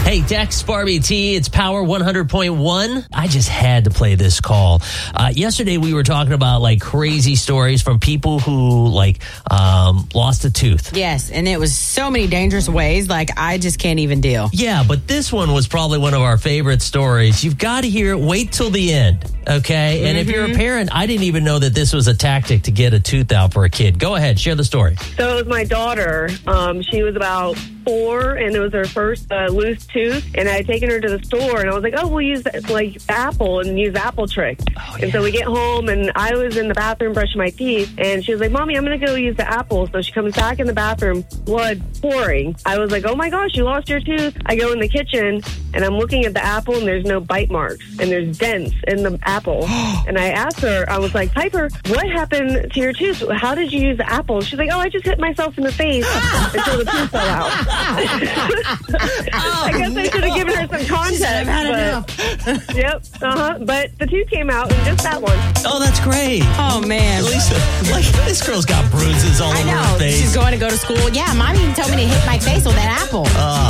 Hey, Dex, Barbie T, it's Power 100.1. I just had to play this call. Yesterday, we were talking about like crazy stories from people who lost a tooth. Yes, and it was so many dangerous ways. Like, I just can't even deal. Yeah, but this one was probably one of our favorite stories. You've got to hear it. Wait till the end, okay? And if you're a parent, I didn't even know that this was a tactic to get a tooth out for a kid. Go ahead, share the story. So it was my daughter. She was about 4, and it was her first loose tooth. And I had taken her to the store, and I was like, "Oh, we'll use apple and use apple trick." Oh, yeah. And so we get home, and I was in the bathroom brushing my teeth, and she was like, "Mommy, I'm going to go use the apple." So she comes back in the bathroom, blood pouring. I was like, "Oh my gosh, you lost your tooth!" I go in the kitchen, and I'm looking at the apple, and there's no bite marks, and there's dents in the apple. And I asked her, I was like, "Piper, what happened to your tooth? How did you use the apple?" She's like, "Oh, I just hit myself in the face until the tooth fell out." I guess I should have given her some context. I've had enough. Yep. But the tooth came out, and just that one. Oh, that's great. Oh, man. At least, this girl's got bruises all I over her know. face. She's going to go to school. Yeah, Mommy told me to hit my face with that apple.